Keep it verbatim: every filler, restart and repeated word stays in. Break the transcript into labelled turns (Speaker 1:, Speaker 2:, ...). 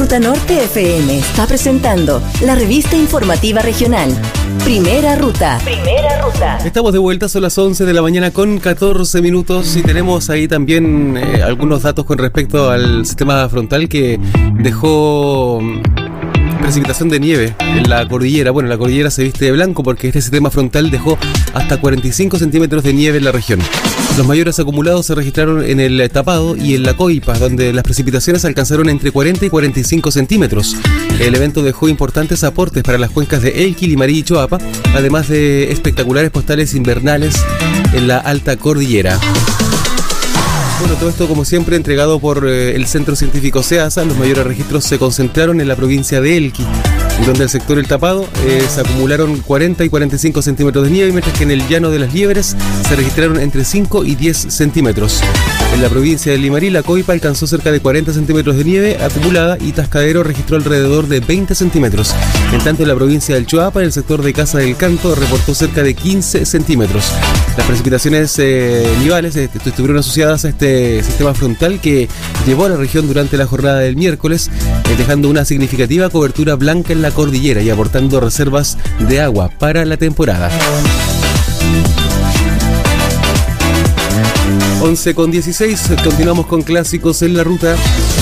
Speaker 1: Ruta Norte F M está presentando la revista informativa regional, Primera Ruta. Primera Ruta.
Speaker 2: Estamos de vuelta, son las once de la mañana con catorce minutos y tenemos ahí también eh, algunos datos con respecto al sistema frontal que dejó precipitación de nieve en la cordillera. Bueno, la cordillera se viste de blanco porque este sistema frontal dejó hasta cuarenta y cinco centímetros de nieve en la región. Los mayores acumulados se registraron en el Tapado y en la Coipa, donde las precipitaciones alcanzaron entre cuarenta y cuarenta y cinco centímetros. El evento dejó importantes aportes para las cuencas de Elqui, Limarí y Choapa, además de espectaculares postales invernales en la alta cordillera. Bueno, todo esto como siempre entregado por eh, el Centro Científico SEASA. Los mayores registros se concentraron en la provincia de Elqui, donde el sector El Tapado eh, se acumularon cuarenta y cuarenta y cinco centímetros de nieve, mientras que en el Llano de las Liebres se registraron entre cinco y diez centímetros. En la provincia de Limarí, la Coipa alcanzó cerca de cuarenta centímetros de nieve acumulada y Tascadero registró alrededor de veinte centímetros. En tanto, en la provincia del Choapa, el sector de Casa del Canto reportó cerca de quince centímetros. Las precipitaciones eh, nivales eh, estuvieron asociadas a este sistema frontal que llevó a la región durante la jornada del miércoles, eh, dejando una significativa cobertura blanca en la cordillera y aportando reservas de agua para la temporada. once con dieciséis, continuamos con clásicos en la ruta.